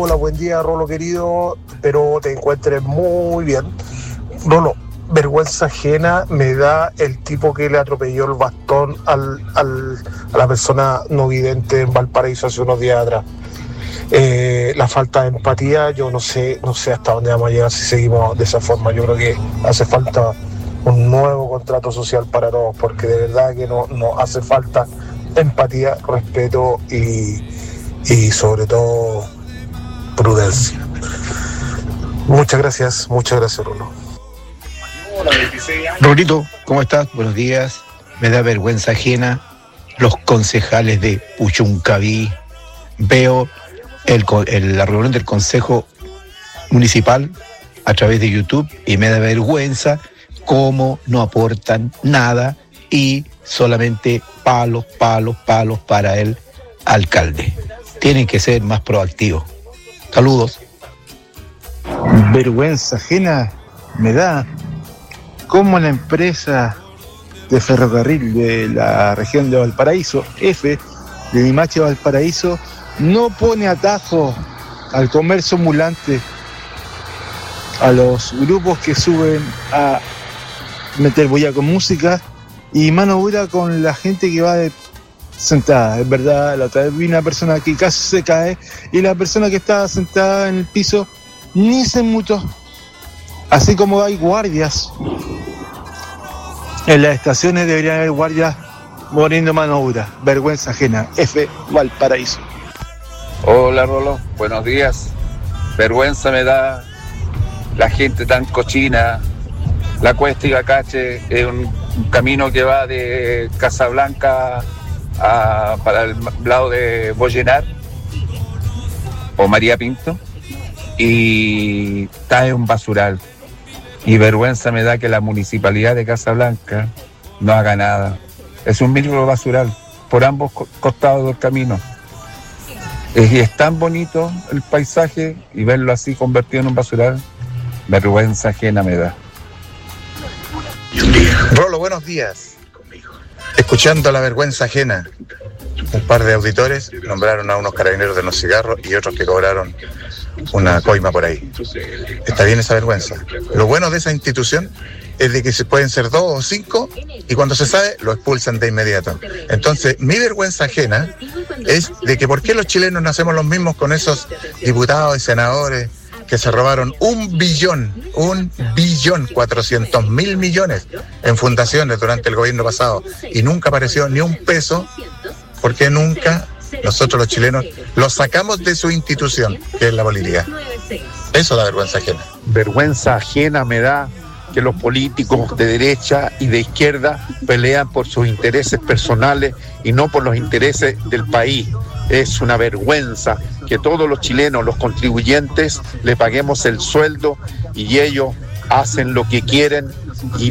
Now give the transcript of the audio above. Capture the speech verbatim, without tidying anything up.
Hola, buen día, Rolo querido, espero te encuentres muy bien. Rolo, vergüenza ajena me da el tipo que le atropelló el bastón al, al, a la persona no vidente en Valparaíso hace unos días atrás. Eh, la falta de empatía, yo no sé, no sé hasta dónde vamos a llegar si seguimos de esa forma. Yo creo que hace falta un nuevo contrato social para todos, porque de verdad que no, no hace falta empatía, respeto y, y sobre todo prudencia. Muchas gracias, muchas gracias, Rulo. Rulito, ¿cómo estás? Buenos días. Me da vergüenza ajena los concejales de Puchuncaví. Veo el, el, la reunión del Consejo Municipal a través de YouTube y me da vergüenza cómo no aportan nada y solamente palos, palos, palos para el alcalde. Tienen que ser más proactivos. Saludos. Vergüenza ajena me da cómo la empresa de ferrocarril de la región de Valparaíso, F, de Limache Valparaíso, no pone atajo al comercio ambulante, a los grupos que suben a meter boya con música y mano dura con la gente que va de sentada. Es verdad, la otra vez vi una persona que casi se cae y la persona que estaba sentada en el piso ni se mutó. Así como hay guardias en las estaciones, deberían haber guardias poniendo mano dura. Vergüenza ajena. F, Valparaíso. Hola Rolo, buenos días. Vergüenza me da la gente tan cochina. La Cuesta y Bacache es un, un camino que va de Casablanca a, para el lado de Bollenar o María Pinto y está en un basural. Y vergüenza me da que la municipalidad de Casablanca no haga nada. Es un micro basural por ambos costados del camino. Es, y es tan bonito el paisaje y verlo así convertido en un basural, vergüenza ajena me da. Rolo, buenos días. Escuchando la vergüenza ajena, un par de auditores nombraron a unos carabineros de los cigarros y otros que cobraron una coima por ahí. Está bien esa vergüenza. Lo bueno de esa institución es de que se pueden ser dos o cinco y cuando se sabe lo expulsan de inmediato. Entonces mi vergüenza ajena es de que por qué los chilenos no hacemos los mismos con esos diputados y senadores que se robaron un billón, un billón cuatrocientos mil millones en fundaciones durante el gobierno pasado y nunca apareció ni un peso, porque nunca nosotros los chilenos los sacamos de su institución, que es la política. Eso da vergüenza ajena. Vergüenza ajena me da que los políticos de derecha y de izquierda pelean por sus intereses personales y no por los intereses del país. Es una vergüenza que todos los chilenos, los contribuyentes, le paguemos el sueldo y ellos hacen lo que quieren y